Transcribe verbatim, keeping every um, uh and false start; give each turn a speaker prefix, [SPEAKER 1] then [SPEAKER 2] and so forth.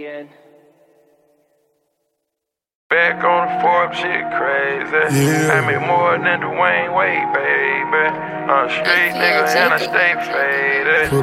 [SPEAKER 1] again.
[SPEAKER 2] Back on the Forbes, shit crazy.
[SPEAKER 3] Yeah.
[SPEAKER 2] I make more than Dwayne Wade, baby. I'm a street nigga and I stay faded.